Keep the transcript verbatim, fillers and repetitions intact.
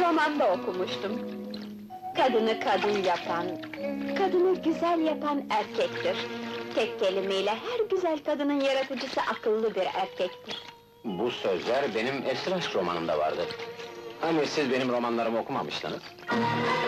romanda okumuştum. Kadını kadın yapan, kadını güzel yapan erkektir. Tek kelimeyle her güzel kadının yaratıcısı akıllı bir erkektir. Bu sözler benim Esir Aşk romanımda vardı. Hani siz benim romanlarımı okumamıştınız?